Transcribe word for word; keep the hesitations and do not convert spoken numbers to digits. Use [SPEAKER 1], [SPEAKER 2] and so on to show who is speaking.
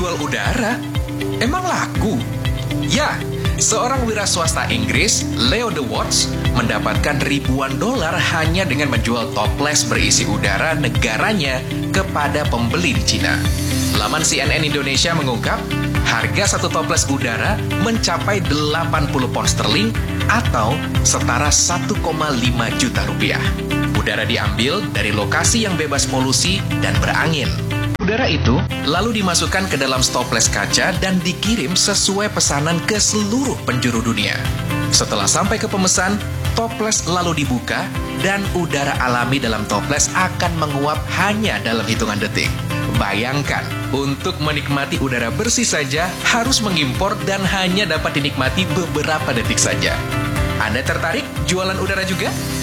[SPEAKER 1] jual udara? Emang laku? Ya, seorang wira swasta Inggris, Leo de Watts, mendapatkan ribuan dolar hanya dengan menjual toples berisi udara negaranya kepada pembeli di Cina. Laman C N N Indonesia mengungkap, harga satu toples udara mencapai delapan puluh pound sterling atau setara satu koma lima juta rupiah. Udara diambil dari lokasi yang bebas polusi dan berangin. Udara itu lalu dimasukkan ke dalam toples kaca dan dikirim sesuai pesanan ke seluruh penjuru dunia. Setelah sampai ke pemesan, toples lalu dibuka dan udara alami dalam toples akan menguap hanya dalam hitungan detik. Bayangkan, untuk menikmati udara bersih saja harus mengimpor dan hanya dapat dinikmati beberapa detik saja. Anda tertarik jualan udara juga?